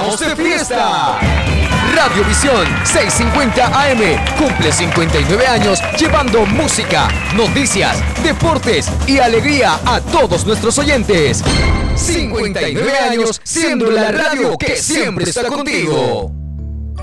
estamos de fiesta. Radiovisión 650 AM cumple 59 años llevando música, noticias, deportes y alegría a todos nuestros oyentes. 59 años siendo la radio que siempre está contigo.